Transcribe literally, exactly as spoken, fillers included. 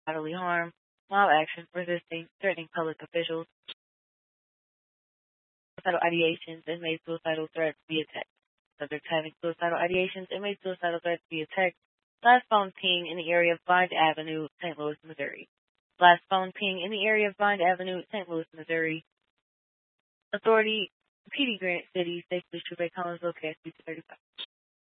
bodily harm, mob action, resisting, threatening public officials, suicidal ideations, inmate suicidal threats via text. Subject having suicidal ideations, inmate suicidal threats via text. Last phone ping in the area of Vine Avenue, Saint Louis, Missouri. Last phone ping in the area of Vine Avenue, Saint Louis, Missouri. Authority, P D Grant City, State Police Troop eight Collinsville, K S B two thirty-five.